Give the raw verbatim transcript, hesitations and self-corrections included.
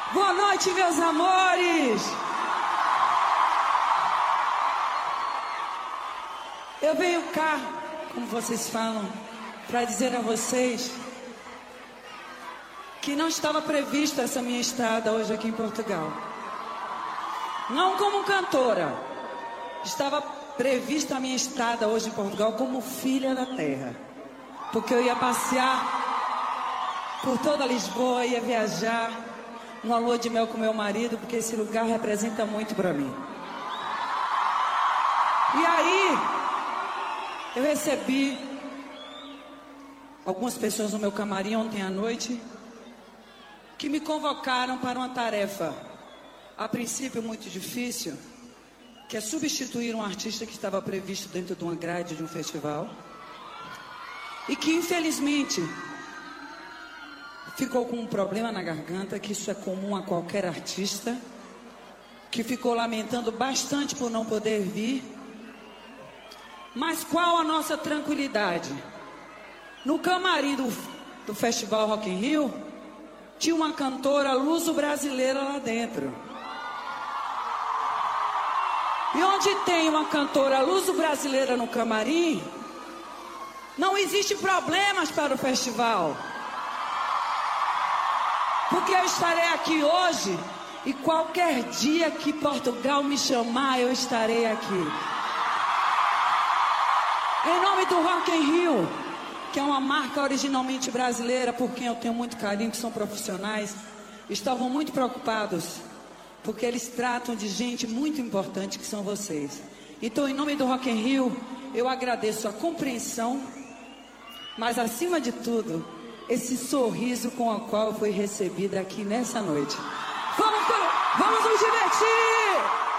Boa noite, meus amores! Eu venho cá, como vocês falam, para dizer a vocês que não estava prevista essa minha estada hoje aqui em Portugal. Não como cantora, estava prevista a minha estada hoje em Portugal como filha da terra. Porque eu ia passear por toda Lisboa, ia viajar, uma lua de mel com meu marido, porque esse lugar representa muito para mim. E aí, eu recebi algumas pessoas no meu camarim ontem à noite que me convocaram para uma tarefa, a princípio muito difícil, que é substituir um artista que estava previsto dentro de uma grade de um festival e que, infelizmente, ficou com um problema na garganta, que isso é comum a qualquer artista, que ficou lamentando bastante por não poder vir. Mas qual a nossa tranquilidade? No camarim do, do Festival Rock in Rio, tinha uma cantora luso-brasileira lá dentro. E onde tem uma cantora luso-brasileira no camarim, não existe problemas para o festival. Porque eu estarei aqui hoje e qualquer dia que Portugal me chamar, eu estarei aqui. Em nome do Rock in Rio, que é uma marca originalmente brasileira, por quem eu tenho muito carinho, que são profissionais, estavam muito preocupados, porque eles tratam de gente muito importante, que são vocês. Então, em nome do Rock in Rio, eu agradeço a compreensão, mas acima de tudo, esse sorriso com o qual eu fui recebida aqui nessa noite. Vamos, vamos nos divertir!